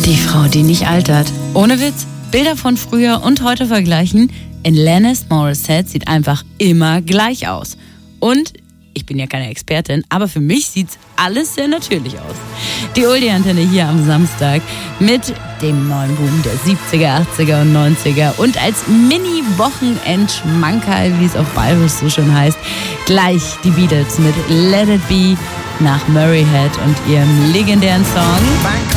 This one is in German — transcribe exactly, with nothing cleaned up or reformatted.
Die Frau, die nicht altert. Ohne Witz, Bilder von früher und heute vergleichen. Alanis Morissette sieht einfach immer gleich aus. Und ich bin ja keine Expertin, aber für mich sieht's alles sehr natürlich aus. Die Oldie-Antenne hier am Samstag mit dem neuen Boom der siebziger, achtziger und neunziger und als Mini-Wochenend-Schmankerl, wie es auf Bayerisch so schön heißt, gleich die Beatles mit Let It Be nach Murray Head und ihrem legendären Song